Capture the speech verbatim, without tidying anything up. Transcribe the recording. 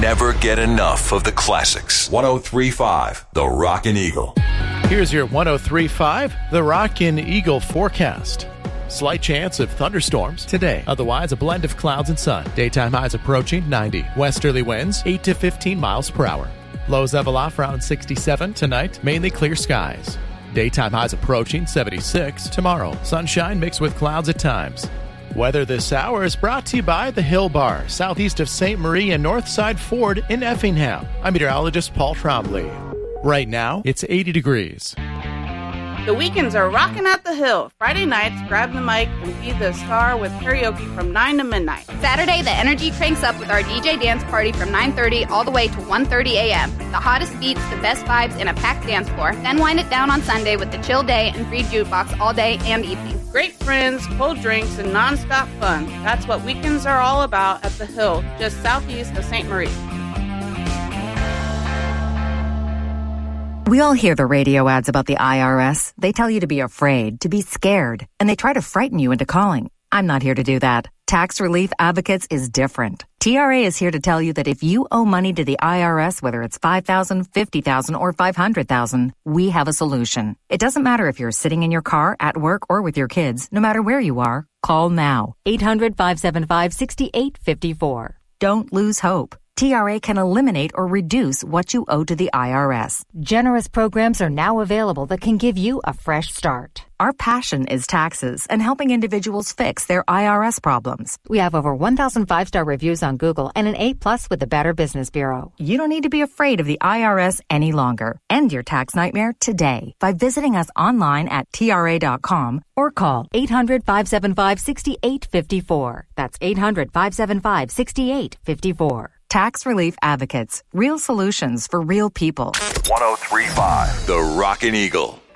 never get enough of the classics. one oh three point five, The Rockin' Eagle. Here's your one oh three point five, The Rockin' Eagle forecast. Slight chance of thunderstorms today. Otherwise, a blend of clouds and sun. Daytime highs approaching ninety. Westerly winds eight to fifteen miles per hour. Lows level off around sixty-seven tonight. Mainly clear skies. Daytime highs approaching seventy-six tomorrow. Sunshine mixed with clouds at times. Weather this hour is brought to you by the Hill Bar, southeast of Saint Marie and Northside Ford in Effingham. I'm meteorologist Paul Trombley. Right now, it's eighty degrees. The weekends are rocking at the Hill. Friday nights, grab the mic and be the star with karaoke from nine to midnight. Saturday, the energy cranks up with our D J dance party from nine thirty all the way to one thirty a.m. The hottest beats, the best vibes, and a packed dance floor. Then wind it down on Sunday with the chill day and free jukebox all day and evening. Great friends, cold drinks, and nonstop fun. That's what weekends are all about at the Hill, just southeast of Saint Marie. We all hear the radio ads about the I R S. They tell you to be afraid, to be scared, and they try to frighten you into calling. I'm not here to do that. Tax Relief Advocates is different. T R A is here to tell you that if you owe money to the I R S, whether it's five thousand dollars, fifty thousand dollars, or five hundred thousand dollars, we have a solution. It doesn't matter if you're sitting in your car, at work, or with your kids. No matter where you are, call now. eight hundred, five seven five, six eight five four. Don't lose hope. T R A can eliminate or reduce what you owe to the I R S. Generous programs are now available that can give you a fresh start. Our passion is taxes and helping individuals fix their I R S problems. We have over one thousand five-star reviews on Google and an A plus with the Better Business Bureau. You don't need to be afraid of the I R S any longer. End your tax nightmare today by visiting us online at T R A dot com or call eight hundred, five seven five, six eight five four. That's eight hundred, five seven five, six eight five four. Tax Relief Advocates. Real solutions for real people. one oh three point five, The Rockin' Eagle.